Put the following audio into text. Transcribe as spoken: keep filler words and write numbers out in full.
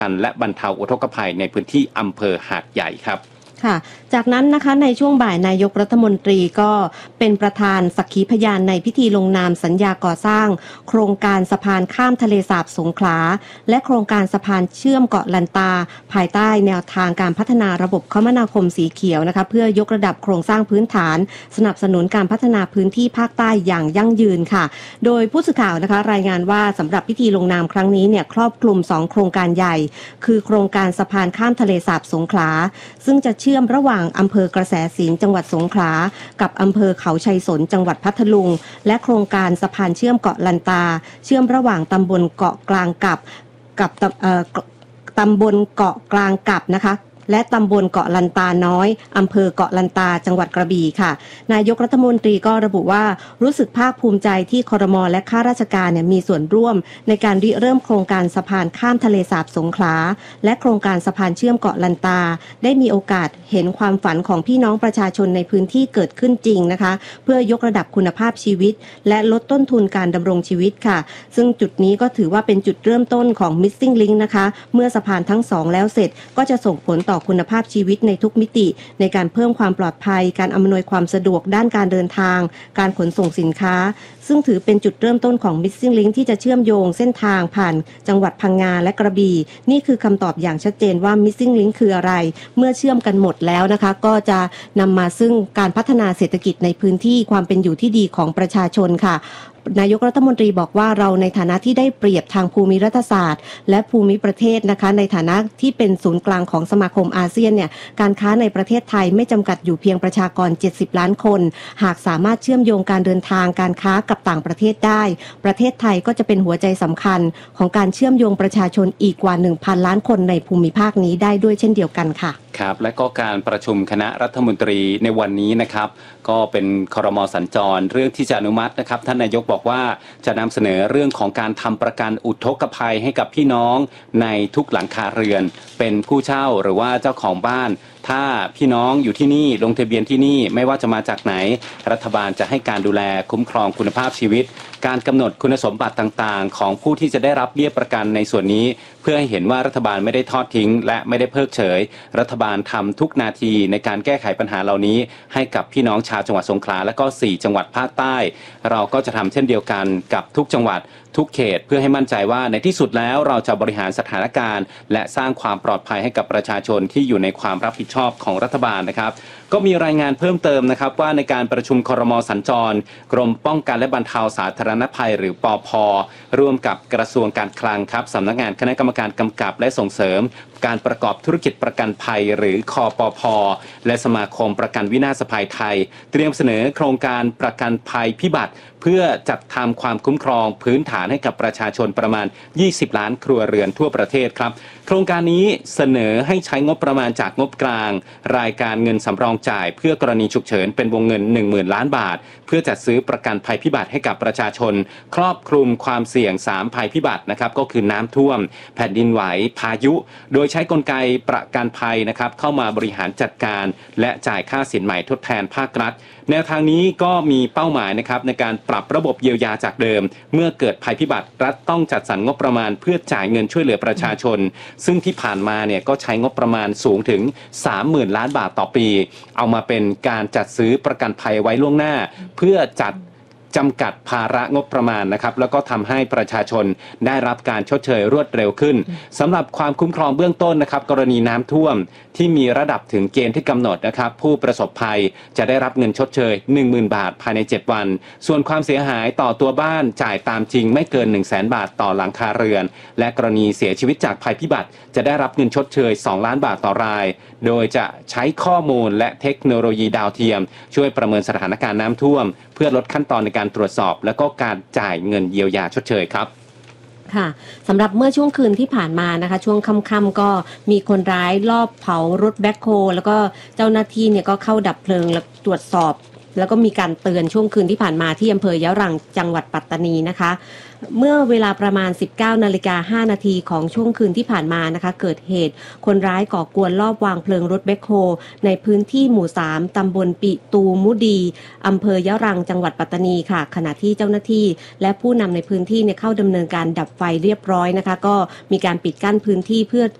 กันและบรรเทาอุทกภัยในพื้นที่อำเภอหาดใหญ่ครับค่ะจากนั้นนะคะในช่วงบ่ายนายกรัฐมนตรีก็เป็นประธานสักขีพยานในพิธีลงนามสัญญาก่อสร้างโครงการสะพานข้ามทะเลสาบสงขลาและโครงการสะพานเชื่อมเกาะลันตาภายใต้แนวทางการพัฒนาระบบคมนาคมสีเขียวนะคะเพื่อยกระดับโครงสร้างพื้นฐานสนับสนุนการพัฒนาพื้นที่ภาคใต้อย่างยั่งยืนค่ะโดยผู้สื่อข่าวนะคะรายงานว่าสำหรับพิธีลงนามครั้งนี้เนี่ยครอบคลุมสองโครงการใหญ่คือโครงการสะพานข้ามทะเลสาบสงขลาซึ่งจะเชื่อมระหว่างอำเภอกระแสสินจังหวัดสงขลากับอำเภอเขาชัยสนจังหวัดพัทลุงและโครงการสะพานเชื่อมเกาะลันตาเชื่อมระหว่างตำบลเกาะกลางกับกับตำบลเกาะกลางกับนะคะและตำบลเกาะลันตาน้อยอำเภอเกาะลันตาจังหวัดกระบี่ค่ะนายกรัฐมนตรีก็ระบุว่ารู้สึกภาคภูมิใจที่ครม.และข้าราชการเนี่ยมีส่วนร่วมในการริเริ่มโครงการสะพานข้ามทะเลสาบสงขลาและโครงการสะพานเชื่อมเกาะลันตาได้มีโอกาสเห็นความฝันของพี่น้องประชาชนในพื้นที่เกิดขึ้นจริงนะคะเพื่อยกระดับคุณภาพชีวิตและลดต้นทุนการดำรงชีวิตค่ะซึ่งจุดนี้ก็ถือว่าเป็นจุดเริ่มต้นของ Missing Link นะคะเมื่อสะพานทั้งสองแล้วเสร็จก็จะส่งผลต่อคุณภาพชีวิตในทุกมิติในการเพิ่มความปลอดภัยการอำนวยความสะดวกด้านการเดินทางการขนส่งสินค้าซึ่งถือเป็นจุดเริ่มต้นของ Missing Link ที่จะเชื่อมโยงเส้นทางผ่านจังหวัดพังงาและกระบี่นี่คือคำตอบอย่างชัดเจนว่า Missing Link คืออะไรเมื่อเชื่อมกันหมดแล้วนะคะก็จะนำมาซึ่งการพัฒนาเศรษฐกิจในพื้นที่ความเป็นอยู่ที่ดีของประชาชนค่ะนายกรัฐมนตรีบอกว่าเราในฐานะที่ได้เปรียบทางภูมิรัฐศาสตร์และภูมิประเทศนะคะในฐานะที่เป็นศูนย์กลางของสมาคมอาเซียนเนี่ยการค้าในประเทศไทยไม่จำกัดอยู่เพียงประชากรเจ็ดสิบล้านคนหากสามารถเชื่อมโยงการเดินทางการค้ากับต่างประเทศได้ประเทศไทยก็จะเป็นหัวใจสำคัญของการเชื่อมโยงประชาชนอีกกว่า หนึ่งพัน ล้านคนในภูมิภาคนี้ได้ด้วยเช่นเดียวกันค่ะครับและก็การประชุมคณะรัฐมนตรีในวันนี้นะครับก็เป็นครม.สัญจรเรื่องที่จะอนุมัตินะครับท่านนายกบอกว่าจะนำเสนอเรื่องของการทำประกันอุทกภัยให้กับพี่น้องในทุกหลังคาเรือนเป็นผู้เช่าหรือว่าเจ้าของบ้านถ้าพี่น้องอยู่ที่นี่ลงทะเบียนที่นี่ไม่ว่าจะมาจากไหนรัฐบาลจะให้การดูแลคุ้มครองคุณภาพชีวิตการกำหนดคุณสมบัติต่างๆของผู้ที่จะได้รับเบี้ยประกันในส่วนนี้เพื่อให้เห็นว่ารัฐบาลไม่ได้ทอดทิ้งและไม่ได้เพิกเฉยรัฐบาลทำทุกนาทีในการแก้ไขปัญหาเหล่านี้ให้กับพี่น้องชาวจังหวัดสงขลาและก็สี่จังหวัดภาคใต้เราก็จะทำเช่นเดียวกันกับทุกจังหวัดทุกเขตเพื่อให้มั่นใจว่าในที่สุดแล้วเราจะบริหารสถานการณ์และสร้างความปลอดภัยให้กับประชาชนที่อยู่ในความรับผิดชอบของรัฐบาลนะครับก็มีรายงานเพิ่มเติมนะครับว่าในการประชุมครม.สัญจรกรมป้องกันและบรรเทาสาธารณภัยหรือปภ.ร่วมกับกระทรวงการคลังครับสำนักงานคณะกรรมการกำกับและส่งเสริมการประกอบธุรกิจประกันภัยหรือคปภ.และสมาคมประกันวินาศภัยไทยเตรียมเสนอโครงการประกันภัยพิบัติเพื่อจัดทำความคุ้มครองพื้นฐานให้กับประชาชนประมาณยี่สิบล้านครัวเรือนทั่วประเทศครับโครงการนี้เสนอให้ใช้งบประมาณจากงบกลางรายการเงินสำรองจ่ายเพื่อกรณีฉุกเฉินเป็นวงเงิน หนึ่งหมื่น ล้านบาทเพื่อจัดซื้อประกันภัยพิบัติให้กับประชาชนครอบคลุมความเสี่ยงสามภัยพิบัตินะครับก็คือน้ำท่วมแผ่นดินไหวพายุโดยใช้กลไกประกันภัยนะครับเข้ามาบริหารจัดการและจ่ายค่าสินใหม่ทดแทนภาครัฐแนวทางนี้ก็มีเป้าหมายนะครับในการปรับระบบเยียวยาจากเดิมเมื่อเกิดภัยพิบัติรัฐต้องจัดสรรงบประมาณเพื่อจ่ายเงินช่วยเหลือประชาชนซึ่งที่ผ่านมาเนี่ยก็ใช้งบประมาณสูงถึง สามหมื่น ล้านบาทต่อปีเอามาเป็นการจัดซื้อประกันภัยไว้ล่วงหน้าเพื่อจัดจำกัดภาระงบประมาณนะครับแล้วก็ทำให้ประชาชนได้รับการชดเชยรวดเร็วขึ้นสำหรับความคุ้มครองเบื้องต้นนะครับกรณีน้ำท่วมที่มีระดับถึงเกณฑ์ที่กำหนดนะครับผู้ประสบภัยจะได้รับเงินชดเชย หนึ่งหมื่น บาทภายในเจ็ดวันส่วนความเสียหายต่อตัวบ้านจ่ายตามจริงไม่เกิน หนึ่งแสน บาทต่อหลังคาเรือนและกรณีเสียชีวิตจากภัยพิบัติจะได้รับเงินชดเชยสองล้านบาทต่อรายโดยจะใช้ข้อมูลและเทคโนโลยีดาวเทียมช่วยประเมินสถานการณ์น้ำท่วมเพื่อลดขั้นตอนในการตรวจสอบและก็การจ่ายเงินเยียวยาชดเชยครับค่ะสำหรับเมื่อช่วงคืนที่ผ่านมานะคะช่วงค่ำๆก็มีคนร้ายลอบเผารถแบ็คโฮแล้วก็เจ้าหน้าที่เนี่ยก็เข้าดับเพลิงและตรวจสอบแล้วก็มีการเตือนช่วงคืนที่ผ่านมาที่อำเภอยะรังจังหวัดปัตตานีนะคะเมื่อเวลาประมาณ สิบเก้านาฬิกาห้านาทีของช่วงคืนที่ผ่านมานะคะเกิดเหตุคนร้ายก่อกวนลอบวางเพลิงรถแบ็คโฮในพื้นที่หมู่สามตำบลปิตูมุดีอำเภอยะรังจังหวัดปัตตานีค่ะขณะที่เจ้าหน้าที่และผู้นำในพื้นที่เนี่ยเข้าดำเนินการดับไฟเรียบร้อยนะคะก็มีการปิดกั้นพื้นที่เพื่อ